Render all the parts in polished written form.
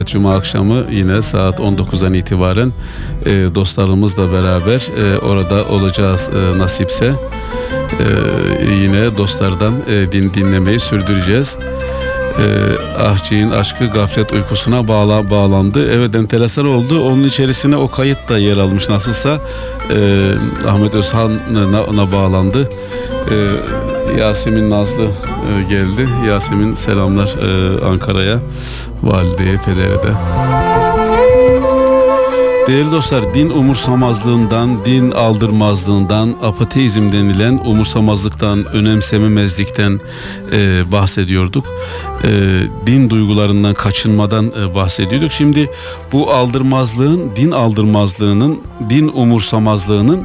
Cuma akşamı yine saat 19'dan itibaren dostlarımızla beraber orada olacağız nasipse. Yine dostlardan din dinlemeyi sürdüreceğiz. Ahçı'nın aşkı gaflet uykusuna bağlandı. Evet, enteresan oldu. Onun içerisine o kayıt da yer almış nasılsa. Ahmet Özhan'a bağlandı. Yasemin Nazlı geldi. Yasemin selamlar Ankara'ya, valideye, pedere de. Değerli dostlar, din umursamazlığından, din aldırmazlığından, apateizm denilen umursamazlıktan, önemsememezlikten bahsediyorduk. Din duygularından kaçınmadan bahsediyorduk. Şimdi bu aldırmazlığın, din aldırmazlığının, din umursamazlığının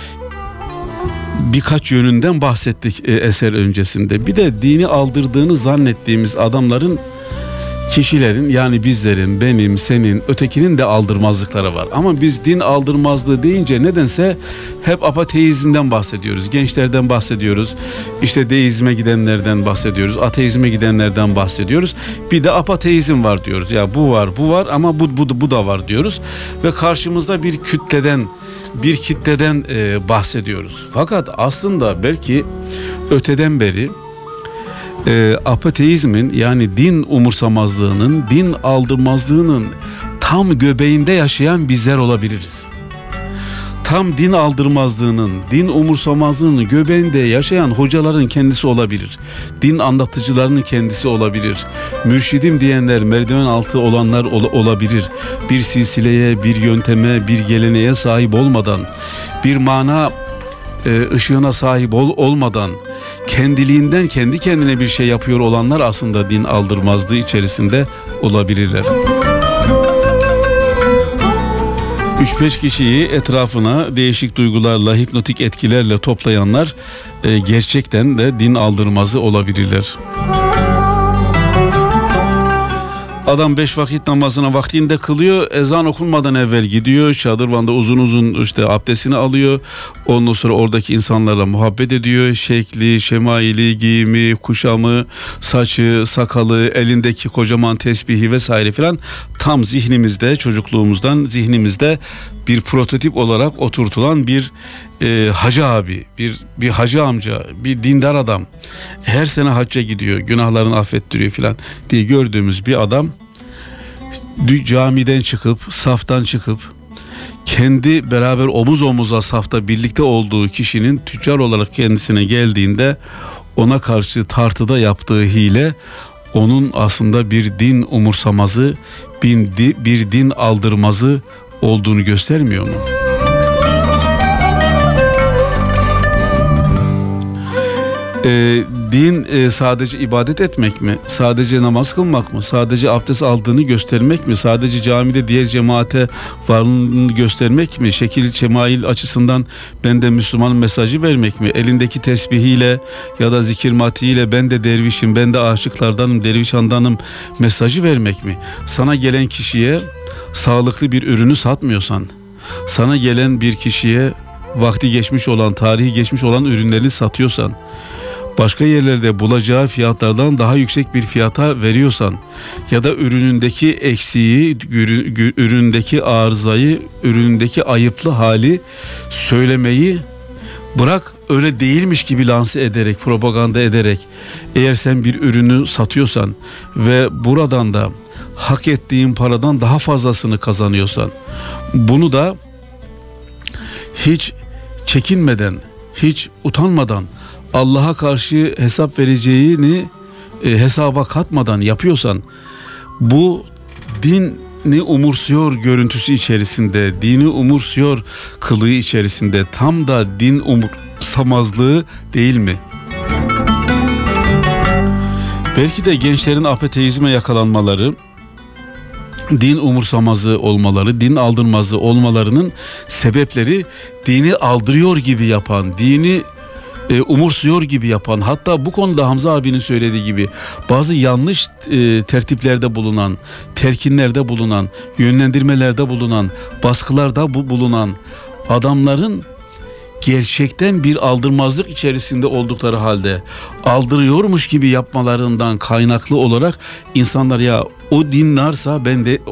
birkaç yönünden bahsettik eser öncesinde. Bir de dini aldırdığını zannettiğimiz adamların, kişilerin, yani bizlerin, benim, senin, ötekinin de aldırmazlıkları var. Ama biz din aldırmazlığı deyince nedense hep apateizmden bahsediyoruz. Gençlerden bahsediyoruz. İşte deizme gidenlerden bahsediyoruz. Ateizme gidenlerden bahsediyoruz. Bir de apateizm var diyoruz. Ya bu var ama bu da var diyoruz. Ve karşımızda bir kitleden bahsediyoruz. Fakat aslında belki öteden beri apateizmin, yani din umursamazlığının, din aldırmazlığının tam göbeğinde yaşayan bizler olabiliriz. Tam din aldırmazlığının, din umursamazlığının göbeğinde yaşayan hocaların kendisi olabilir. Din anlatıcılarının kendisi olabilir. Mürşidim diyenler, merdiven altı olanlar olabilir. Bir silsileye, bir yönteme, bir geleneğe sahip olmadan, bir mana ışığına sahip olmadan, kendiliğinden kendi kendine bir şey yapıyor olanlar aslında din aldırmazlığı içerisinde olabilirler. 3-5 kişiyi etrafına değişik duygularla, hipnotik etkilerle toplayanlar gerçekten de din aldırmazı olabilirler. Adam 5 vakit namazını vaktinde kılıyor, ezan okunmadan evvel gidiyor, şadırvanda uzun işte abdestini alıyor, ondan sonra oradaki insanlarla muhabbet ediyor, şekli, şemaili, giyimi, kuşamı, saçı, sakalı, elindeki kocaman tesbihi vesaire filan tam zihnimizde, çocukluğumuzdan zihnimizde bir prototip olarak oturtulan bir hacı abi, bir hacı amca, bir dindar adam, her sene hacca gidiyor, günahlarını affettiriyor filan diye gördüğümüz bir adam camiden çıkıp, saftan çıkıp, kendi beraber omuz omuza safta birlikte olduğu kişinin tüccar olarak kendisine geldiğinde ona karşı tartıda yaptığı hile onun aslında bir din umursamazı, bir din aldırmazı olduğunu göstermiyor mu? Din sadece ibadet etmek mi? Sadece namaz kılmak mı? Sadece abdest aldığını göstermek mi? Sadece camide diğer cemaate varlığını göstermek mi? Şekil, şemail açısından ben de Müslüman mesajı vermek mi? Elindeki tesbihiyle ya da zikir matiğiyle ben de dervişim, ben de aşıklardanım, dervişandanım mesajı vermek mi? Sana gelen kişiye sağlıklı bir ürünü satmıyorsan, sana gelen bir kişiye vakti geçmiş olan, tarihi geçmiş olan ürünlerini satıyorsan, başka yerlerde bulacağı fiyatlardan daha yüksek bir fiyata veriyorsan ya da ürünündeki eksiği, ürünündeki arızayı, ürünündeki ayıplı hali söylemeyi bırak, öyle değilmiş gibi lanse ederek, propaganda ederek eğer sen bir ürünü satıyorsan ve buradan da hak ettiğin paradan daha fazlasını kazanıyorsan, bunu da hiç çekinmeden, hiç utanmadan, Allah'a karşı hesap vereceğini hesaba katmadan yapıyorsan, bu dini umursuyor görüntüsü içerisinde, dini umursuyor kılığı içerisinde tam da din umursamazlığı değil mi? Belki de gençlerin apateizme yakalanmaları, din umursamazı olmaları, din aldırmazı olmalarının sebepleri dini aldırıyor gibi yapan, dini umursuyor gibi yapan, hatta bu konuda Hamza abinin söylediği gibi bazı yanlış tertiplerde bulunan, telkinlerde bulunan, yönlendirmelerde bulunan, baskılarda bulunan adamların gerçekten bir aldırmazlık içerisinde oldukları halde aldırıyormuş gibi yapmalarından kaynaklı olarak insanlar, ya O din varsa ben de